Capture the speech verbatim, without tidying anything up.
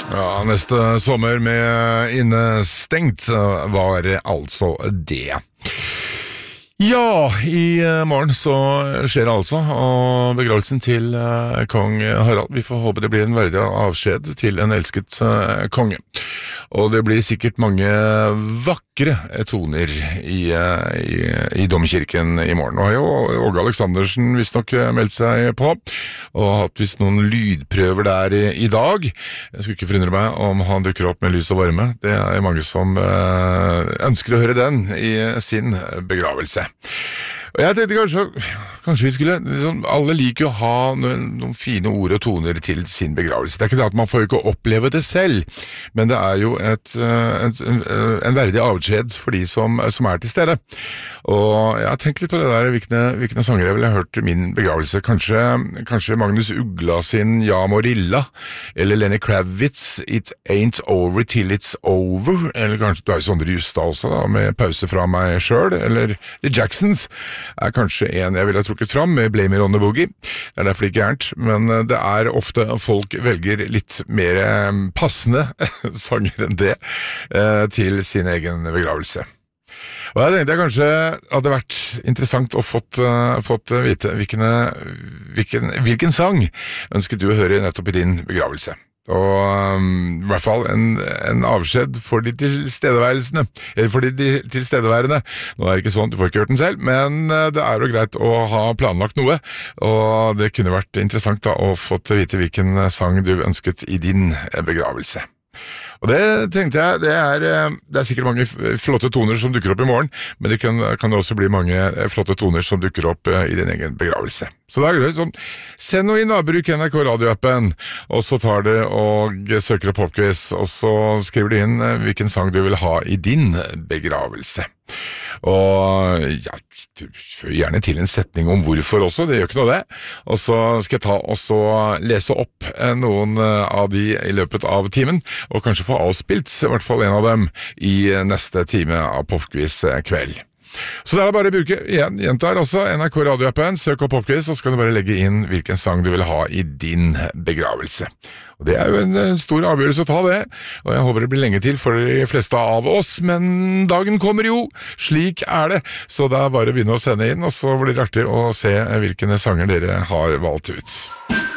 Ja, neste sommer med innestengt var altså det. Ja, i morgen så skjer det altså, og begravelsen til uh, kong Harald. Vi får håpe det blir en verdig avskjed til en elsket uh, konge. Og det blir sikkert mange vakre toner i, uh, i, i domkirken i morgen. Nå har jo Åge Aleksandersen visst nok meldt seg på, og hatt visst noen lydprøver der i, i dag. Jeg skulle ikke forundre meg om han dukker opp med lys og varme. Det er mange som uh, ønsker å høre den i sin begravelse. Og jeg tenkte kanskje, kanskje vi skulle, liksom, alle liker jo å ha noen, noen fine ord og toner til sin begravelse. Det er ikke det at man får ikke oppleve det selv, men det er jo et, et, en, en verdig avskjed for de som, som er til stede. Og jeg har tenkt litt på det der, hvilke, hvilke sanger jeg ville hørt min begravelse. Kanskje, kanskje Magnus Ugla sin Ja Morilla, eller Lenny Kravitz, It Ain't Over Till It's Over, eller kanskje du har jo Sondre Justad også da, med Pause fra meg selv, eller The Jacksons, er kanskje en jeg ville ha trukket fram med Blame It On The Boogie. Det er derfor ikke gærent, men det er ofte folk velger litt mer passende sanger enn det til sin egen begravelse. Og jeg tenkte jeg kanskje hadde vært interessant å fått, fått vite hvilken, hvilken, hvilken sang ønsket du å høre nettopp i din begravelse. Og um, i hvert fall en, en avskjed for de tilstedeværelsene, eller for de, de tilstedeværende. Nå er det ikke sånn, du får ikke hørt den selv, men uh, det er jo greit å ha planlagt noe, og det kunne vært interessant da å få vite hvilken sang du ønsket i din begravelse. Og det tenkte jeg, det er, det er sikkert mange flotte toner som dukker opp i morgen, men det kan, kan også bli mange flotte toner som dukker opp i din egen begravelse. Så da er det sånn, send noe inn da, bruk N R K radioappen, og så tar det og søker opp Popquiz, og så skriver du inn hvilken sang du vil ha i din begravelse. Og ja, før gjerne til en setning om hvorfor også, det gjør ikke noe det. Og så skal jeg ta og så lese opp noen av de i løpet av timen, og kanskje få avspilt i hvert fall en av dem i neste time av Popquiz kveld. Så det er bare å bruke, igjen, gjentar også N R K radioappen, søk opp Popquiz, så skal du bare legge inn hvilken sang du vil ha i din begravelse. Og det er jo en stor avgjørelse å ta det, og jeg håper det blir lenge til for de fleste av oss, men dagen kommer jo, slik er det, så det er bare å begynne å sende inn, og så blir det artig å se hvilke sanger dere har valgt ut.